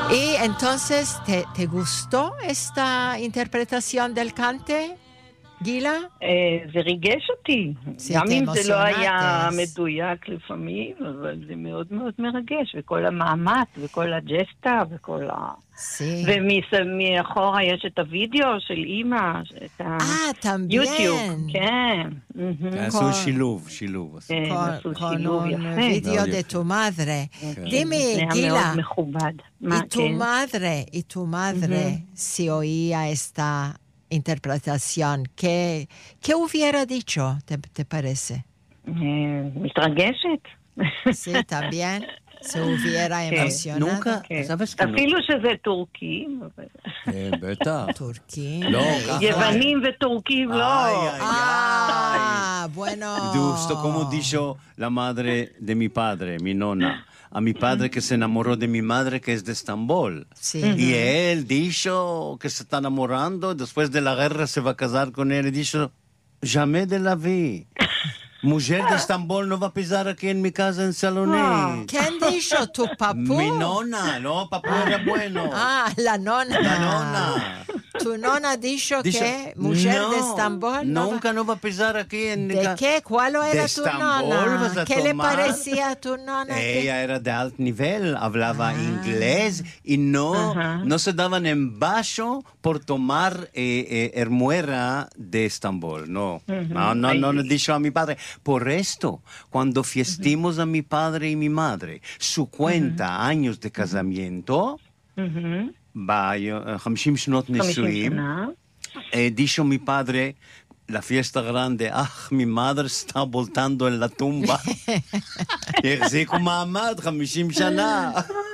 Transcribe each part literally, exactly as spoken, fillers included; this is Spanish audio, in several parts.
Y entonces, ¿te, te gustó esta interpretación del cante, גילה? זה ריגש אותי. גם אם זה לא היה מדויק לפעמים, אבל זה מאוד מאוד מרגש. וכל המאמץ, וכל הג'סטה, וכל ה... ומאחורה יש את הוידאו של אימא, את היוטיוב. כן. עשו שילוב, שילוב. עשו שילוב יפה. וידאו de tu madre. Dime, Gila, y tu madre, y tu madre, si oía esta interpretación, ¿qué, qué hubiera dicho, te, te parece? מתרגשת. Sí, también. Se hubiera emocionado. Nunca, ¿sabes que אפילו שזה טורקים. בטח. טורקים. יוונים וטורקים, לא. Ah, bueno. Justo como dijo la madre de mi padre, mi nona. A mi padre que se enamoró de mi madre que es de Estambul. Sí. Y él dijo que se está enamorando, después de la guerra se va a casar con él y dijo, jamais de la vie. Mujer de Estambul no va a pisar aquí en mi casa en Salonique. ¿Quién dijo? ¿Tu papú? Mi nona, no, papú era bueno. Ah, la nona. La nona. ¿Tu nona dijo, dijo que mujer no, de Estambul no nunca va... no va a pisar aquí en... ¿De qué? ¿Cuál era de tu Estambul, nona? ¿Qué le parecía a tu nona? Ella era de alto nivel, hablaba ah. inglés y no, uh-huh. no se daban en bajo por tomar eh, eh, hermuera de Estambul. No, uh-huh. no, no, no, no dijo a mi padre. Por esto, cuando fiestimos uh-huh. a mi padre y mi madre, su cuenta uh-huh. años de casamiento... Uh-huh. ב-חמישים שנות נישואים, dicho mi padre, la fiesta grande, ah, mi madre está voltando en la tumba. החזיקו מעמד, חמישים שנה.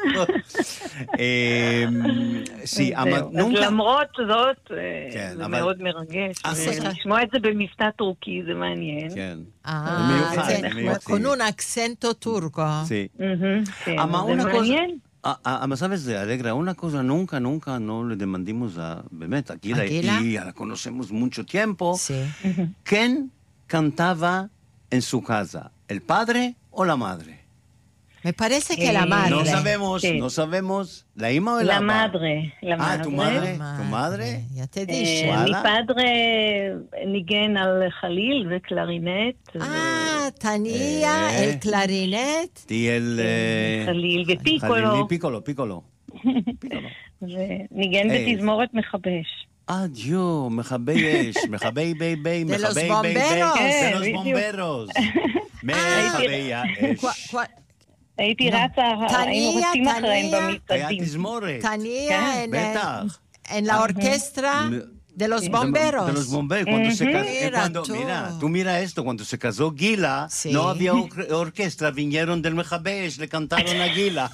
sí, למרות זאת, זה מאוד מרגש. לשמוע את זה במבטא טורקי, זה מעניין. כן. con un acento turco. Sí. זה מעניין. Ah, ¿sabes de Alegra? Una cosa nunca, nunca no le demandimos a Bemet, a Gila, y la conocemos mucho tiempo. Sí. ¿Quién cantaba en su casa? ¿El padre o la madre? Me parece que eh, la madre. No sabemos, sí. no sabemos. ¿La ima o el La apa? madre. La ah, madre. ¿tu madre? madre. ¿Tu madre? Ya te dije. Eh, mi padre ניגן על חליל וקלרינט. Ah, tenía eh. el clarinet. Y el... Eh, חליל ופיקולו. חליל פיקולו, פיקולו. פיקולו. וניגן בתזמורת מכבש. Adiós, מכבי אש, מכבי בי בי, De los מכבי בי בי. bomberos. De los bomberos. מכבי אש. הייתי רצה, היינו רצים אחריהם במצעדים. היה תזמורת. Tenía en, בטח. en la orquesta de los bomberos. De los bomberos. Cuando se casó, Mira, cuando, tú. mira, tú mira esto, cuando se casó Gila, Sí. no había or- orquesta, vinieron del Mejabesh, le cantaron a Gila.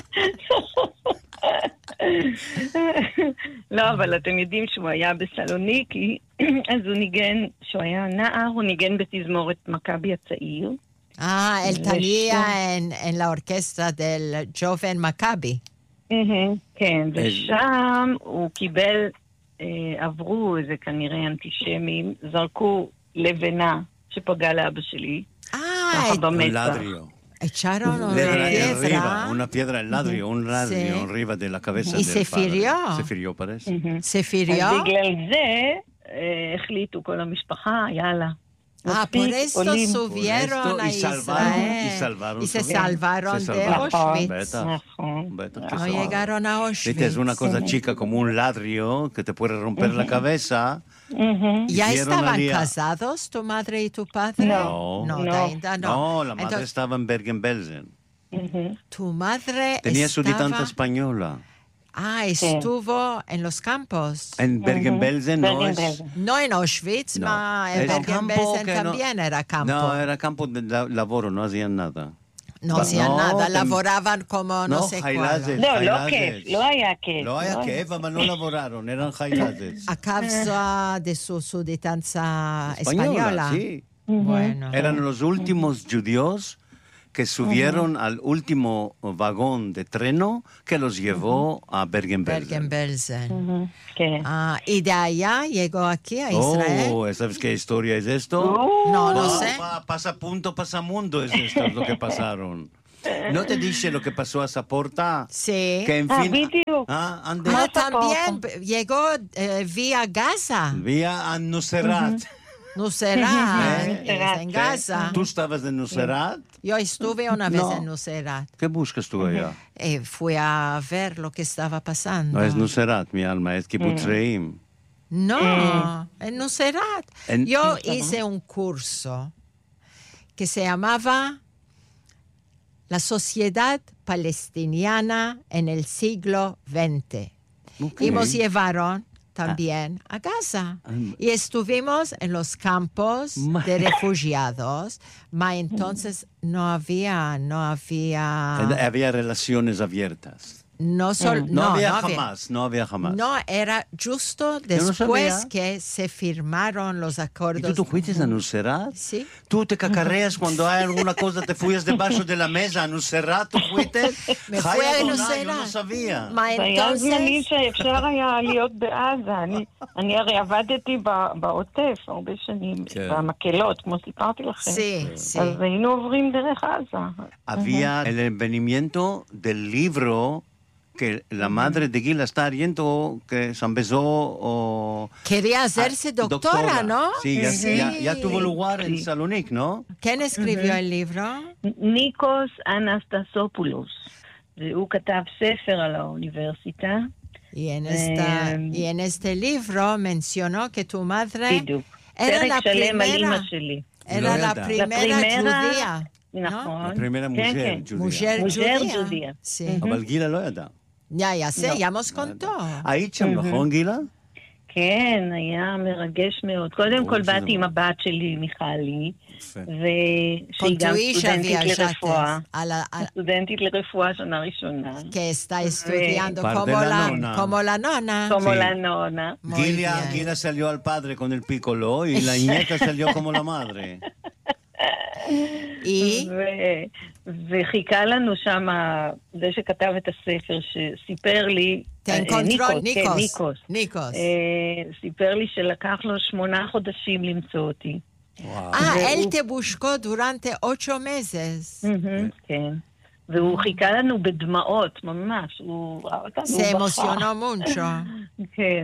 לא, אבל אתם יודעים שהוא היה בסלוניקי, אז הוא ניגן, שהוא היה נער, הוא ניגן בתזמורת מכבי הצעיר. Ah, él tenía en, en la orquesta del Joven Maccabi. כן, ושם הוא קיבל, עברו איזה כנראה אנטישמים, זרקו לבנה שפגע לאבא שלי. Ah, Un ladrillo. echaron una Arriba, piedra. una piedra, el ladrillo, un ladrillo Sí. arriba de la cabeza Y del se padre. firió. Se firió, parece. Se firió. אז בגלל זה החליטו כל המשפחה, יאללה. Ah, por eso subieron Por esto, a y salvaron, Israel. y salvaron Y se su- salvaron se de salvaron. Auschwitz. Beta, נכון. beta, que No salvaron. llegaron a Auschwitz. Viste, es una cosa chica como un ladrillo que te puede romper la cabeza. ¿Ya Hicieron estaban allí a- casados tu madre y tu padre? No. No, No. ainda no. No, la madre Entonces, estaba en Bergen-Belsen. tu madre Tenía estaba... suditanta española. Ah, estuvo en los campos. En Bergen-Belsen no es... Bergen-Belsen. No en Auschwitz, No. ma en Es campo Bergen-Belsen que no- también era campo. No, era campo de la- laboro, no hacían nada. No No, hacían nada, ten- laboraban como no, No, sé jailazes. cuál. לא, לא חיילזת. כיף, לא היה כיף. לא היה כאב, אבל לא laboraron, eran jailazes. A causa de su suditanza Española, española. sí. Bueno. Eran los últimos judíos que subieron al último vagón de treno que los llevó a Bergen-Belsen. Bergen-Belsen. כן. Ah, y de allá llegó aquí a Israel. Oh, ¿sabes qué historia es esto? No, no Pa- sé. pa- pasa punto, pasa mundo, es esto es lo que pasaron. ¿No te dice lo que pasó a Saporta? Sí. Que en Ah, fin... בדיוק. Ah, ande- Ah, también llegó eh, vía Gaza. Vía a Nusrat. Nusrat, Eh, es en Gaza. ¿Tú estabas en Nusrat? Yo estuve una vez No. en Nusrat. ¿Qué buscas tú allá? Eh, fui a ver lo que estaba pasando. No es Nusrat, mi alma, es Kibbutz Reim. No, en Nusrat. En- Yo hice un curso que se llamaba La Sociedad Palestiniana en el siglo veinte. Ok. Y nos llevaron también a Gaza. Y estuvimos en los campos Ma- de refugiados. Ma entonces no había, no había, Había relaciones abiertas. no solo, No, no, había no había. jamás, no había jamás. No, era justo no después sabía. que se firmaron los ¿Y acuerdos. tú te fuiste a Nusrat? Sí. Tú te cacarreas cuando hay alguna cosa, te fuiste debajo de la mesa a Nusrat, tú fuiste. Me Jai fui a Adonai, Nusrat. yo no sabía. Ma והיה זמנים entonces, שאפשר היה להיות בעזה. אני, אני הרי עבדתי ב- בעוטף הרבה שנים, כן. במקהלות, כמו סיפרתי לכם. sí, sí. אז היינו עוברים דרך עזה. Había el envenimiento del libro que la madre de Gila está leyendo, que se empezó o... Quería hacerse Ah, doctora, ¿no? Sí, ya, Sí. ya, ya tuvo lugar en Sí. Salonic, ¿no? ¿Quién escribió el libro? ניקוס אנסטסופולוס. והוא כתב ספר על האוניברסיטה. Y en, esta, Em, y en este libro mencionó que tu madre בדיוק. era פרק la שלם על primera, אימא שלי. era לא la ידע. primera judía, ¿no? נכון. La primera כן, mujer כן. judía. Mujer Mujer judía. judía. Sí. אבל גילה לא ידעה. Ya, ya sé, No. ya nos contó. היית שם, נכון גילה? כן, היה מרגש מאוד. קודם ברור כל שזה באתי עם מאוד. הבת שלי, מיכלי, יפה. ושהיא Con גם tu hija סטודנטית viajaste לרפואה. a la, a- סטודנטית לרפואה שנה ראשונה. que está estudiando Parte como de la la, nona. como la nona. כמו Sí. לנונה. Muy Gila, bien. Gila salió al padre con el piccolo y la nieta salió como la madre. Y ו- וחיכה לנו שם, זה שכתב את הספר, שסיפר לי, te אה, encontró ניקוס, כן, Nikos. ניקוס, Nikos. אה, סיפר לי שלקח לו שמונה חודשים למצוא אותי. וואו. Ah, והוא- él te buscó durante ocho meses. מהמם, כן. והוא חיכה לנו בדמעות, ממש, הוא ראה אותנו, הוא Se בכה. emocionó mucho. כן,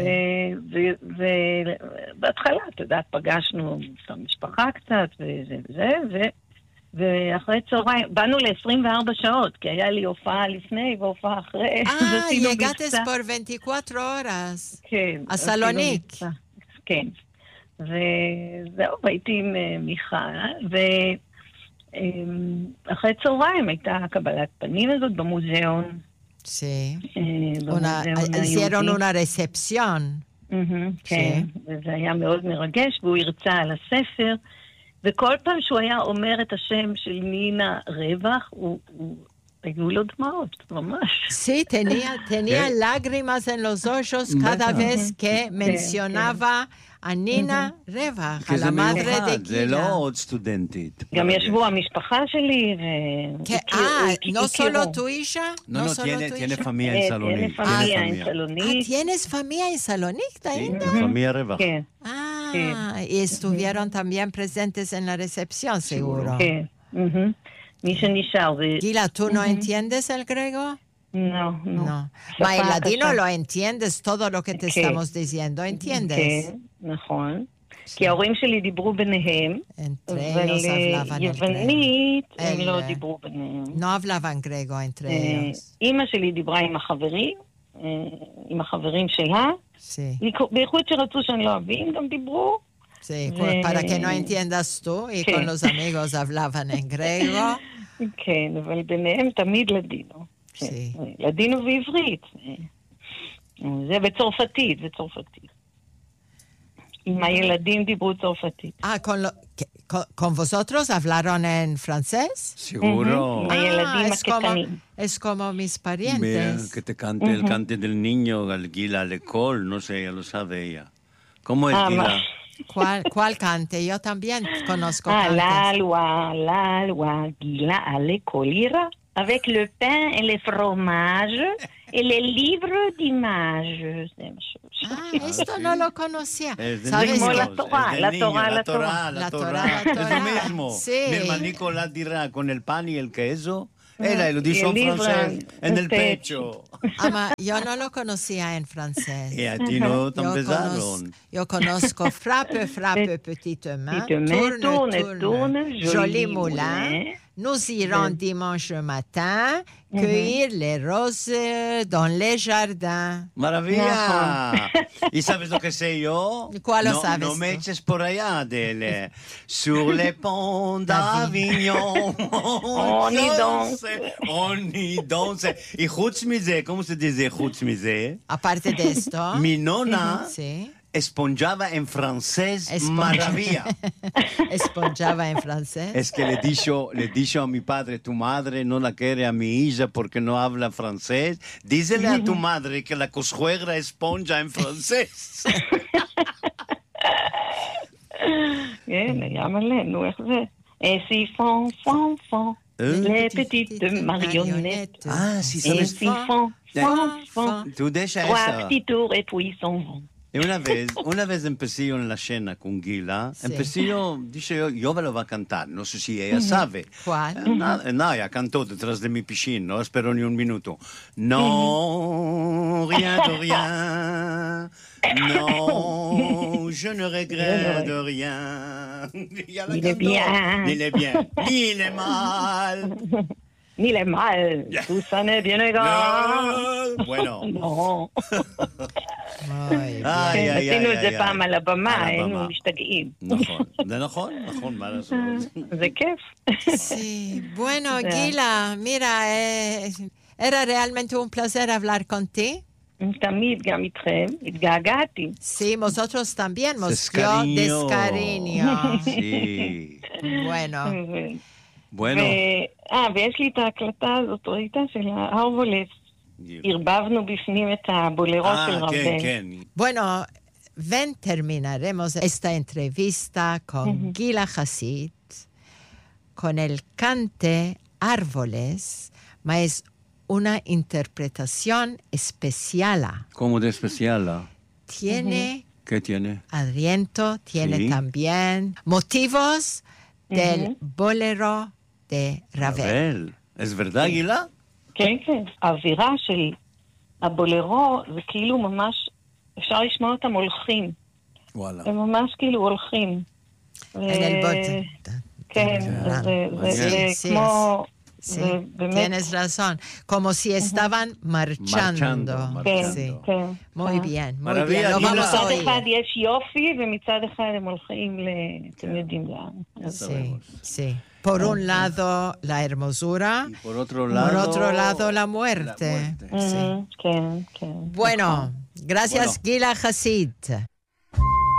ובהתחלה, אתה יודע, פגשנו את המשפחה קצת, וזה וזה, ו- ואחרי צהריים, באנו ל-עשרים וארבע שעות, כי היה לי הופעה לפני והופעה אחרי. Ah, ועשינו llegaste מבצע. por veinticuatro horas. כן. a עשינו סלוניק. מבצע. כן. וזהו, הייתי עם אה, מיכל, ואחרי צהריים הייתה קבלת פנים הזאת במוזיאון. Sí. אה, Una, במוזיאון hicieron היהודי. una recepción. מהמם, כן, וזה היה מאוד מרגש, והוא הרצה על הספר, וכל פעם שהוא היה אומר את השם של נינה רווח, הוא, הוא, היו לו דמעות, ממש. Sí, tenía, tenía ¿Qué? lágrimas en los ojos cada Beta. vez que mencionaba a Nina Rebach, a כי la זה madre de מיוחד, זה לא Gila. עוד סטודנטית. גם ישבו המשפחה שלי, Que, והכירו. ah, no solo tu hija, No, no no, solo tiene, tu tiene hija. familia en Salonic. tiene familia tiene en Ah, סלונית. ¿tienes familia en Salonic Sí, también? familia Rebach. כן, Ah, y estuvieron también presentes en la recepción, seguro. כן. מהמם. מי שנשאר, ו... Gila, ¿tú no entiendes el griego? לא, לא. No. שפה Ma, el ladino קשה. lo entiendes todo lo que te כן. estamos diciendo, ¿entiendes? כן, נכון. כי ההורים שלי דיברו ביניהם, Entre ellos hablaban el griego. וליוונית הם אלה. לא דיברו ביניהם. No hablaban griego entre אה, ellos. אימא שלי דיברה עם החברים, אה, עם החברים שלה, Sí, בייחוד שרצו שאני לא אבין, גם דיברו. sí, pues, para que no entiendas tú y con Sí. los amigos hablaban en griego. כן, אבל ביניהם תמיד לדינו. כן, Sí. לדינו ועברית. זה בצרפתית, זה צרפתית. עם הילדים דיברו צרפתית. Ah, con, lo, que- con, con vosotros hablaron en francés. Seguro. Ay, el Ah, Dima es como, Ketanim. es como mis Mira, parientes. que te cante el cante del niño, al Gila, al Ecol, no sé, ya lo sabe ella. ¿Cómo es Ah, Gila? ma- ¿Cuál, ¿Cuál cante? Yo también conozco Ah, cantes. la loi, la loi, Gila, à l'école, avec le pain et le fromage El, el libro d'images. Ah, esto no lo conocía. Es de ¿Sabes? niños, la Torah, es de la niños, Torah, la la Torah, Torah. la La Torah. Torah, la Es lo Torah. mismo. Sí. Mi hermanico la dirá con el pan y el queso. Era, lo dijo el en libro francés, en en el pecho. Ama, yo no lo conocía en francés. Y a ti no te Yo, empezaron. conoz- yo conozco frappe, frappe, petite main, Petite main, tourne, tourne, tourne, tourne, joli joli moulin. moulin. Nous irons dimanche matin cueillir les roses dans les jardins. Maravilla. ¿Y sabes lo que sé yo? ¿Cuál lo no, sabes No me tú? eches por allá del sur les ponts d'Avignon. On y danse. On y danse. Y חוץ מזה, ¿cómo se dice חוץ מזה? Aparte de esto, Mi nona sí, esponjaba en francés Espon- maravilla. esponjaba en francés. Es que le dijo, le dijo a mi padre, tu madre no la quiere a mi hija porque no habla francés. Dísele a tu madre que la consuegra esponja en francés. כן, היה מלא, נו, איך זה? Si font, font, font, les petites marionnettes. Ah, sí, Et sabes. si font, font, font, Tú deja trois esa. petits tours et puis ils s'en vont. Y una vez, una vez empecé yo en la cena con Gila, Sí. empecé yo, dice yo, yo me lo va a cantar, no sé si ella sabe. ¿Cuál? Eh, No, eh, no, ella cantó detrás de mi piscina, no espero ni un minuto. No, rien de rien. No, je ne regrette de rien. Ya la Ni le cantó. bien. Ni le bien, ni le mal. Ni le mal, tout ça n'est bien égal. No. Bueno. לא. Muy Ay, bien. ay, עשינו ay, את זה ay, פעם ay. על הבמה, על היינו הבמה. משתגעים. נכון, זה נכון, נכון, מה לעשות? זה כיף. Sí, bueno, Gila, mira, eh, era realmente un placer hablar contigo. תמיד גם איתכם, התגעגעתי. Sí, nosotros también, Se nos dio escariñó. descariño. Sí. Bueno, Bueno. אה, ויש לי את ההקלטה הזאת, ראית? של ההרבולס. ערבבנו בפנים את הבולרות של Ah, רבל. כן, כן. bueno, ven, terminaremos esta entrevista con Gila Hasid, con el cante Árboles, mas es una interpretación especial. ¿Cómo de especial? Tiene ¿Qué tiene? aliento, tiene Sí. también motivos del bolero de Ravel. Ravel. ¿Es verdad, Gila? כן, כן. האווירה של הבולרו זה כאילו ממש, אפשר לשמוע אותם הולכים. וואלה. הם ממש כאילו הולכים. En el bote. כן, אז זה- זה- זה Sí, sí, כמו... Sí, זה באמת... tienes razón. Como si estaban marchando. Marchando, כן, Sí. כן. Muy bien, muy Maravilla, bien. Lo Gila. vamos a מצד oír. אחד יש יופי, ומצד אחד הם הולכים ל... אתם יודעים לאן. אז- Sí, sí. Por un lado, la hermosura. Y por otro lado... Por otro lado, la muerte. La muerte. Sí. כן, כן. Bueno, gracias, Bueno. Gila Hasid.